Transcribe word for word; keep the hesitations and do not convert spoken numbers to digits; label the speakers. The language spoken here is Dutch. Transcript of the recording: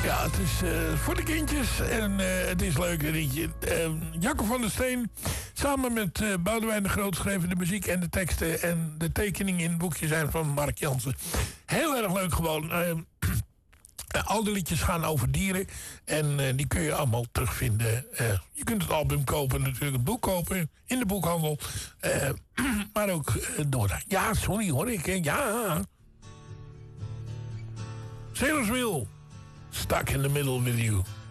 Speaker 1: Ja, het is uh, voor de kindjes en uh, het is leuk. Uh, Jacco van der Steen, samen met uh, Boudewijn de Groot, schreven de muziek en de teksten. En de tekeningen in het boekje zijn van Mark Jansen. Heel erg leuk gewoon. Uh, al die liedjes gaan over dieren. En uh, die kun je allemaal terugvinden. Uh, je kunt het album kopen, natuurlijk het boek kopen. In de boekhandel. Uh, maar ook uh, door. Ja, sorry hoor ik. Hè. Ja. Sailor's Wheel. Stuck in the middle with you.